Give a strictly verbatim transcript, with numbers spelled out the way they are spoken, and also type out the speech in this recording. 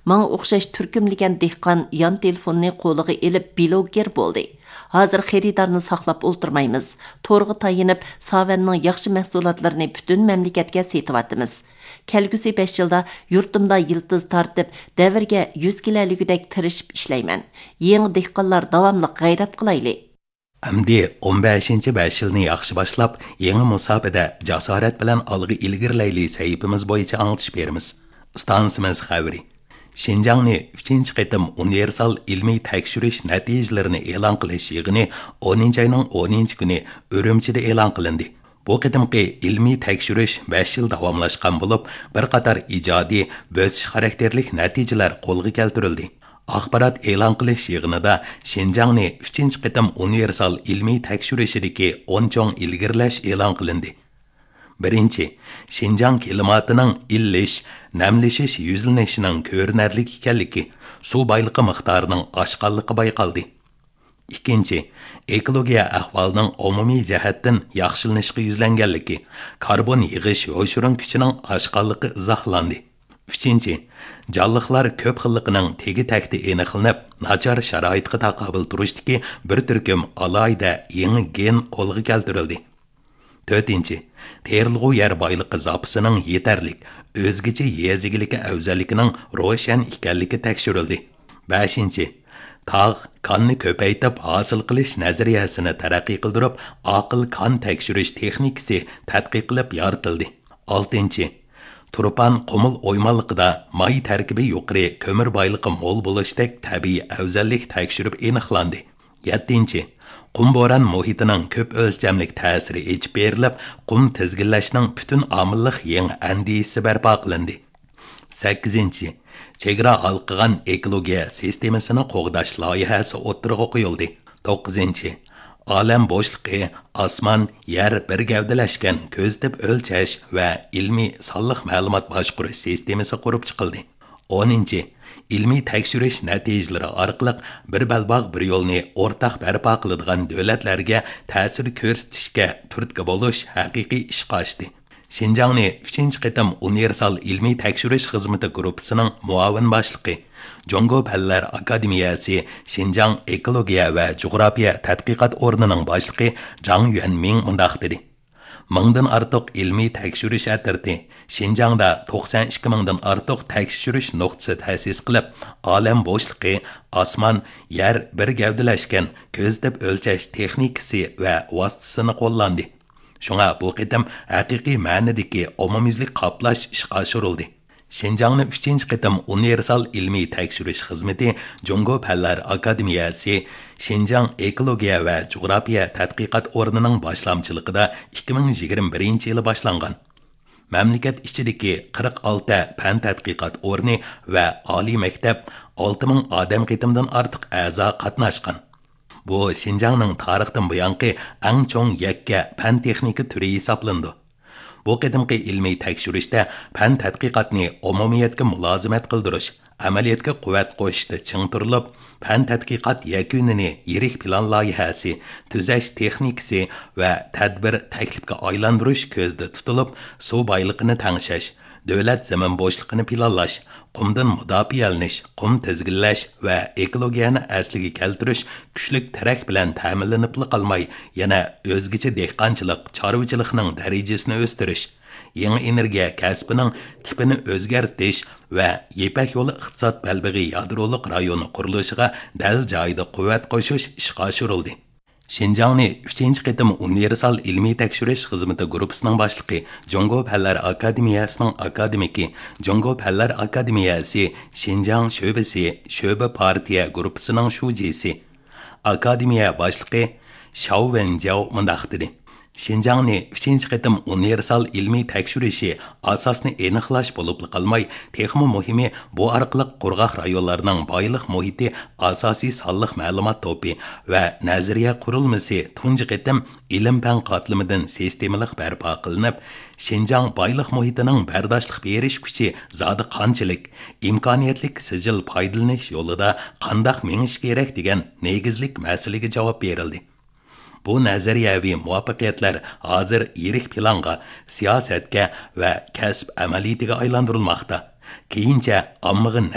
Маңа o'xshash turkumlagan dehqon yon telefonini qo'liga elib bloger bo'ldi. Hozir xaridorni saqlab o'ltirmaymiz. To'rga tayinib, Savanning yaxshi mahsulotlarini butun mamlakatga setyapmiz. Kelgusi besh yilda yurtimda yiltiz tortib, davrga yuz kiloligidek tirishib ishlayman. Yangi dehqonlar davomli g'ayrat qilayli. Әмді o'n beshinchi besh yilni yaxshi boshlab, yangi musofada jasorat bilan olg'a ilgirlayli sayfimiz bo'yicha anglitish beramiz. Stansimiz xabari. Şinjanni uchinchi qitim universal ilmiy tekshirish natijalarini e'lon qilish yig'ini o'ninchi oyning o'ninchi kuni Urumchida e'lon qilindi. Bu qitimqi ilmiy tekshirish besh yil davomlashgan bo'lib, bir qator ijodiy, bo'sish xarakterlik natijalar qo'lga keltirildi. Axborot e'lon qilish yig'inida Şinjanni uchinchi qitim universal ilmiy tekshirishidagi o'n cho'ng ilgirlash e'lon qilindi. Birinchi, Şinjan klimatining illish, namlishish yuzlanishining ko'rinarli ekanligi, suv boyligi miqdorining oshganligi bayqaldi. Ikkinchi, ekologiya ahvolining umumiy jihatdan yaxshilanishga yuzlanganligi, karbon yig'ish yo'shirin kuchining oshganligi izohlandi. Uchinchi, jonliqlar ko'p xilligining tegi takti aniqlanib, nachar sharoitga taqobil turishdagi bir turkum alohida yangi gen qo'lga keltirildi. To'rtinchi, terilg'u yer boyligi zapasining yetarlik, o'zgacha yezigiligi afzalligining ro'shan ekanligi tekshirildi. Beshinchi, tog' qonni ko'paytib hosil qilish nazariyasini taraqqiy qildirib, aql qon tekshirish texnikasi tadqiq qilib yoritildi. Oltinchi, Turpan qumul o'ymonligida may tarkibi yuqori ko'mir boyligi mo'l bo'lishdek tabiiy afzallik tekshirib aniqlandi. Yettinchi, qum bo'ron muhitining ko'p o'lchamlik ta'siri echib berilib, qum tizginlashning butun omillik yangi andisi barpo qilindi. sakkizinchi, chegara alqigan ekologiya sistemasini qo'g'dash loyihasi o'ttirg'a qo'yildi. to'qqizinchi, olam bo'shliqi, osmon, yer bir gavdalashgan ko'zitib o'lchash va ilmiy sonliq ma'lumot boshqarish sistemasi qurib chiqildi. o'ninchi, ilmiy tekshirish natijalari orqali bir balbog' bir yo'lni o'rtaq barpo qiladigan davlatlarga ta'sir ko'rsatishga turtki bo'lish haqiqiy ishga oshdi. Şinjanni uchinchi qitim universal ilmiy tekshirish xizmati guruhining muavin boshlig'i, Jongo Fanlar Akademiyasi Şinjan ekologiya va jug'rofiya tadqiqot o'rnining boshlig'i Jang Yuanming mundaq dedi. Mingdan ortiq ilmiy tekshirish atirti Şinjanda to'qson ikki mingdan ortiq tekshirish nuqtasi ta'sis qilib, olam bo'shliqi, osmon, yer bir gavdalashgan ko'zitib o'lchash texnikasi va vositasini qo'llandi. Shunga bu qitim haqiqiy ma'nodagi umumiylik qoplash ishga oshirildi. Şinjanni uchinchi qitim universal ilmiy tekshirish xizmati Jongo Fanlar Akademiyasi Şinjan ekologiya va jug'rofiya tadqiqot o'rnining boshlamchiligida ikki ming yigirma birinchi yili boshlangan. Mamlakat ichidagi qirq olti fan tadqiqot o'rni va oliy maktab olti ming odam qitimdan ortiq a'zo qatnashgan. Bu Şinjanning tarixdan buyongi eng cho'ng yakka fan texnika turi hisoblandi. Bu qadimgi ilmiy tekshirishda fan tadqiqotni umumiyatga mulozimat qildirish, amaliyotga quvvat qo'shishda ching turilib, fan tadqiqot yakunini yirik plan loyihasi, tuzash texnikasi va tadbir taklifga aylantirish ko'zda tutilib, suv boyligini tangshash, davlat zamin bo'shligini planlash, qumdan mudofialanish, qum tizginlash va ekologiyani asliga keltirish kuchlik tarak bilan ta'minlanib qolmay, yana o'zgacha dehqonchilik, chorvachilikning darajasini o'stirish, yangi energiya kasbining tipini o'zgartirish va Yepak yo'li iqtisod balbig'i yadroliq rayoni qurilishiga dal joyida quvvat qo'shish ishga oshirildi. Şinjanni uchinchi qitim universal ilmiy tekshirish xizmati guruhining boshlig'i, Jongo Fanlar Akademiyasining akademiki, Jongo Fanlar Akademiyasi Şinjan sho'basi, sho'ba partiya guruhining shujisi, akademiya boshlig'i Shao Wenjiao mundaq dedi. Şinjanni uchinchi qitim universal ilmiy tekshirishi asosni aniqlash bo'lib qolmay, texmo muhimi bu orqali qurg'oq rayonlarning boylik muhiti, asosiy sonliq ma'lumot to'pi va nazariya qurilmasi tunji qitim ilm-fan qatlamidan sistemalik barpo qilinib, Şinjan boylik muhitining bardoshlik berish kuchi zodi qanchalik, imkoniyatlik sijil foydalanish yo'lida qandoq mengish kerak degan negizlik masalaga javob berildi. Bu nazariyaviy muvaffaqiyatlar hozir yirik planga, siyosatga va kasb amaliyatiga aylantirilmoqda. Keyincha ommaga